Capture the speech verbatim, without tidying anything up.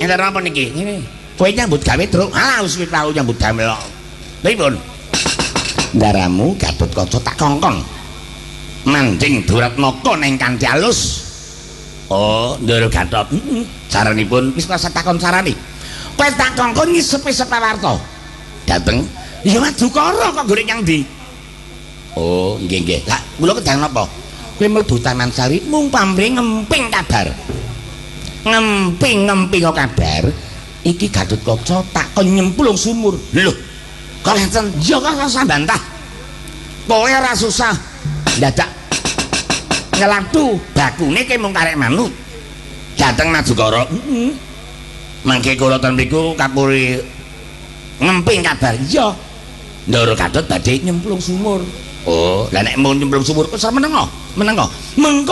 Enten apa niki? Ngene. Kowe nyambut gawe, Truk. Alah wis tau nyambut gawe kok. Pripun? Ndaramu Gatotkaca tak kongkon. Mancing Duratnaka ning kanthi alus. Oh, Ndara Gatot. Heeh. Saranipun wis kula takon sarane. Kowe tak kongkon ngisep-isep warta. Dateng. Ya Madukara kok golek nyang ndi? Oh, nggih nggih. Lah, kula kedang napa? Kowe mlebu Taman Sari mung pamrih ngemping kabar. Ngemping-ngemping kabar. Iki Gatotkaca tak kon nyemplung sumur. Lho, kok enten ya kok ora bantah. Kowe ora susah dadak ngelatu bakune ke mung karek manut. Dateng Madukara. Heeh. Mangke kula ten mriku kapuri ngemping kabar. Iya. Ndara Gatot badhe nyemplung sumur. Oh, lah nek mun nyemplung sumur kok menengo, menengo. Mengko